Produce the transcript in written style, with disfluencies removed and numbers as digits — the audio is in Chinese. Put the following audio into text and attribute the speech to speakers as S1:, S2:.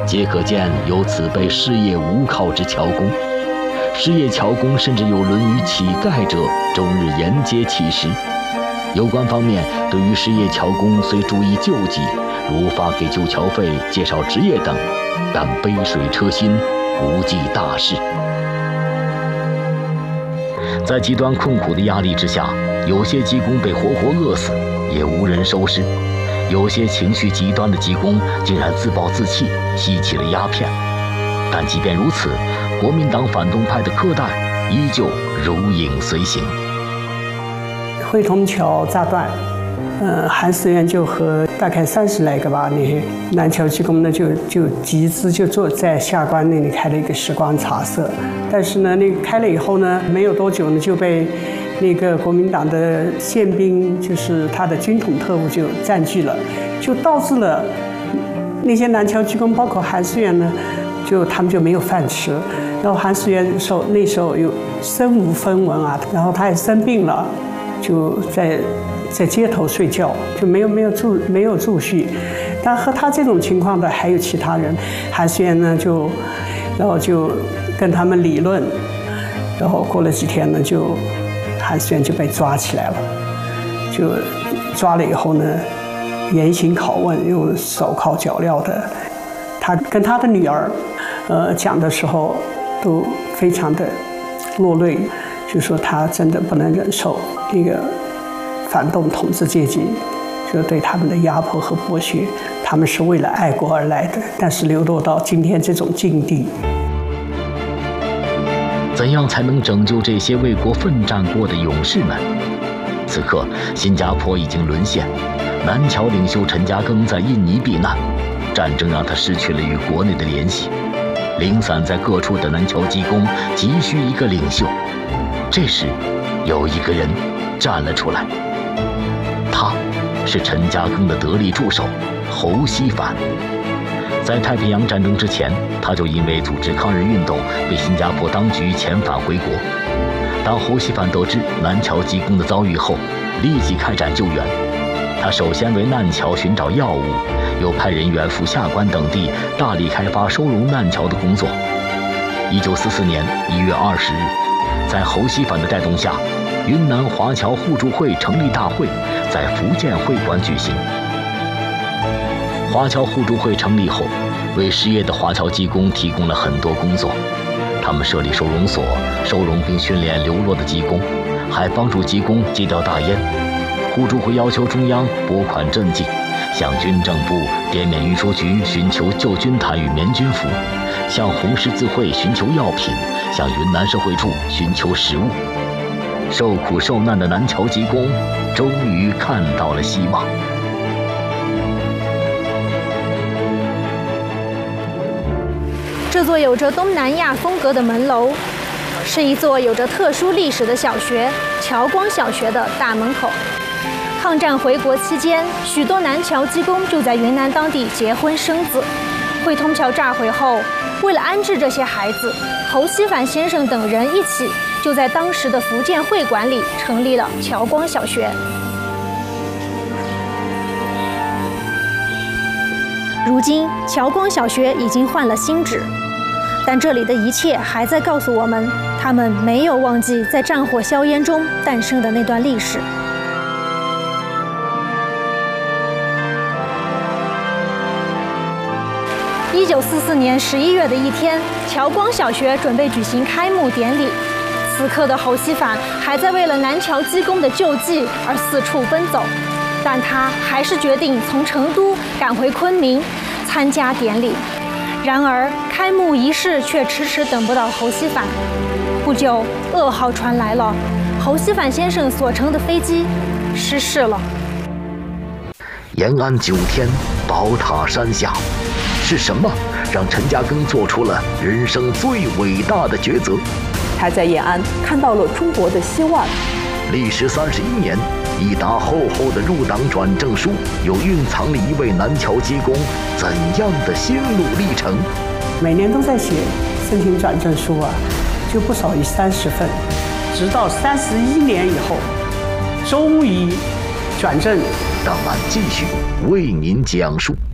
S1: 皆可见有此辈事业无靠之乔公。事业乔公甚至有沦于乞丐者，终日沿街乞食。有关方面对于事业乔公虽注意救济，如发给救侨费、介绍职业等，但杯水车薪，不计大事。在极端困苦的压力之下，有些技工被活活饿死，也无人收尸；有些情绪极端的技工竟然自暴自弃，吸起了鸦片。但即便如此，国民党反动派的苛待依旧如影随形。
S2: 汇通桥炸断，韩思源就和大概30来个吧，那些南侨技工呢就集资就坐在下关那里开了一个时光茶社，但是呢，那个开了以后呢，没有多久呢就被那个国民党的宪兵，就是他的军统特务就占据了，就导致了那些南侨技工，包括韩思源呢，他们就没有饭吃。然后韩思源那时候又身无分文啊，然后他也生病了，就在街头睡觉，就没有住宿。但和他这种情况的还有其他人，韩思源呢然后就跟他们理论，然后过了几天呢，韩思源就被抓起来了，就抓了以后呢，严刑拷问，用手铐脚镣的。他跟他的女儿，讲的时候都非常的落泪，就说他真的不能忍受那个反动统治阶级就对他们的压迫和剥削，他们是为了爱国而来的，但是流落到今天这种境地。
S1: 怎样才能拯救这些为国奋战过的勇士们？此刻，新加坡已经沦陷，南侨领袖陈嘉庚在印尼避难，战争让他失去了与国内的联系。零散在各处的南侨技工急需一个领袖。这时，有一个人站了出来，他是陈嘉庚的得力助手侯锡凡。在太平洋战争之前，他就因为组织抗日运动被新加坡当局遣返回国。当侯锡凡得知南侨技工的遭遇后，立即开展救援。他首先为难侨寻找药物，又派人员赴下关等地大力开发收容难侨的工作。1944年1月20日，在侯锡凡的带动下，云南华侨互助会成立大会在福建会馆举行。华侨互助会成立后，为失业的华侨技工提供了很多工作。他们设立收容所，收容并训练流落的技工，还帮助技工戒掉大烟。互助会要求中央拨款赈济，向军政部、滇缅运输局寻求旧军毯与棉军服，向红十字会寻求药品，向云南社会处寻求食物。受苦受难的南侨技工终于看到了希望。
S3: 这座有着东南亚风格的门楼，是一座有着特殊历史的小学——侨光小学的大门口。抗战回国期间，许多南侨技工就在云南当地结婚生子。汇通桥炸毁后，为了安置这些孩子，侯锡凡先生等人一起就在当时的福建会馆里成立了侨光小学。如今，侨光小学已经换了新址，但这里的一切还在告诉我们，他们没有忘记在战火硝烟中诞生的那段历史。1944年11月的一天，侨光小学准备举行开幕典礼。此刻的侯锡凡还在为了南侨技工的救济而四处奔走，但他还是决定从成都赶回昆明参加典礼。然而，开幕仪式却迟迟等不到侯锡凡。不久，噩耗传来了，侯锡凡先生所乘的飞机失事了。
S1: 延安9天，宝塔山下，是什么让陈嘉庚做出了人生最伟大的抉择？
S4: 他在延安看到了中国的希望。
S1: 历时31年，一沓厚厚的入党转正书，又蕴藏了一位南侨技工怎样的心路历程？
S2: 每年都在写申请转正书啊，就不少于30份，直到31年以后，终于转正。
S1: 档案继续为您讲述。